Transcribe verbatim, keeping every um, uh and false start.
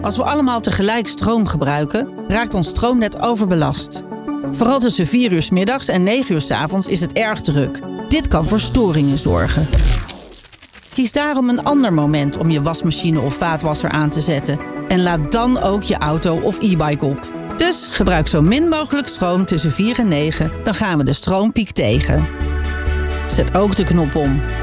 Als we allemaal tegelijk stroom gebruiken, raakt ons stroomnet overbelast. Vooral tussen vier uur 's middags en negen uur 's avonds is het erg druk. Dit kan voor storingen zorgen. Kies daarom een ander moment om je wasmachine of vaatwasser aan te zetten. En laad dan ook je auto of e-bike op. Dus gebruik zo min mogelijk stroom tussen vier en negen, dan gaan we de stroompiek tegen. Zet ook de knop om.